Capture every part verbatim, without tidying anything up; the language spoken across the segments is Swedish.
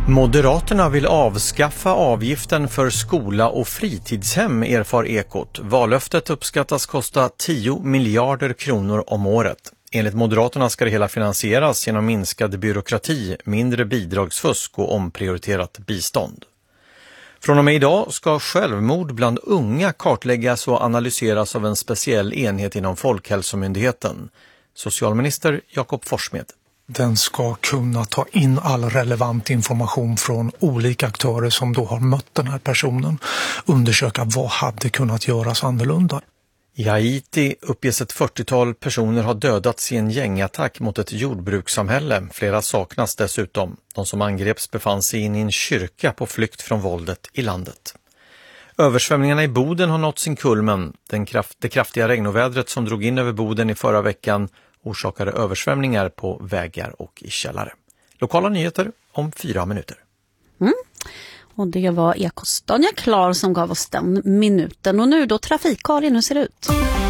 Moderaterna vill avskaffa avgiften för skola och fritidshem, erfar Ekot. Vallöftet uppskattas kosta tio miljarder kronor om året. Enligt Moderaterna ska det hela finansieras genom minskad byråkrati, mindre bidragsfusk och omprioriterat bistånd. Från och med idag ska självmord bland unga kartläggas och analyseras av en speciell enhet inom Folkhälsomyndigheten. Socialminister Jakob Forssmed. Den ska kunna ta in all relevant information från olika aktörer som då har mött den här personen. Undersöka vad hade kunnat göras annorlunda. I Haiti uppges ett fyrtiotal personer ha dödats i en gängattack mot ett jordbrukssamhälle. Flera saknas dessutom. De som angreps befann sig in i en kyrka på flykt från våldet i landet. Översvämningarna i Boden har nått sin kulmen. Den kraft, det kraftiga regnovädret som drog in över Boden i förra veckan orsakade översvämningar på vägar och i källare. Lokala nyheter om fyra minuter. Mm. Och det var Ekots Danja Klar som gav oss den minuten. Och nu då Trafikkarin, hur ser det ut?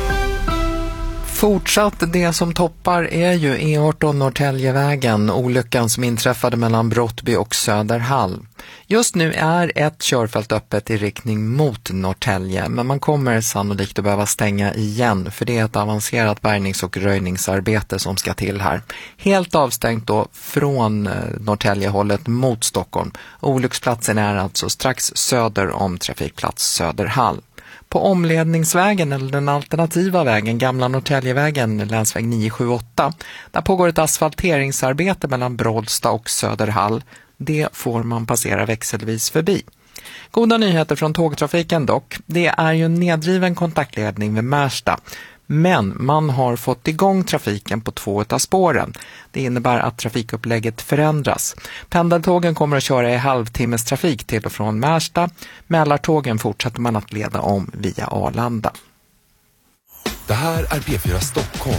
Fortsatt det som toppar är ju E arton Norrtäljevägen, olyckan som inträffade mellan Brottby och Söderhall. Just nu är ett körfält öppet i riktning mot Norrtälje, men man kommer sannolikt att behöva stänga igen för det är ett avancerat bärgnings- och röjningsarbete som ska till här. Helt avstängt då från Norrtäljehållet mot Stockholm. Olycksplatsen är alltså strax söder om trafikplats Söderhall. På omledningsvägen eller den alternativa vägen, gamla Norrtäljevägen, länsväg nio sju åtta, där pågår ett asfalteringsarbete mellan Brollsta och Söderhall. Det får man passera växelvis förbi. Goda nyheter från tågtrafiken dock. Det är ju en nedriven kontaktledning vid Märsta. Men man har fått igång trafiken på två av spåren. Det innebär att trafikupplägget förändras. Pendeltågen kommer att köra i halvtimmes trafik till och från Märsta. Mälartågen fortsätter man att leda om via Arlanda. Det här är P fyra Stockholm.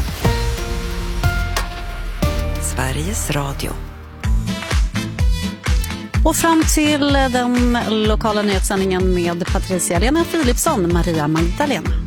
Sveriges Radio. Och fram till den lokala nyhetssändningen med Patricia Lena Philipsson, Maria Magdalena.